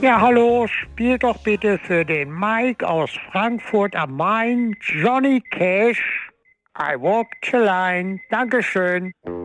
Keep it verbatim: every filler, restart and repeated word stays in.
Ja, hallo, spiel doch bitte für den Mike aus Frankfurt am Main Johnny Cash. I Walk the Line. Dankeschön.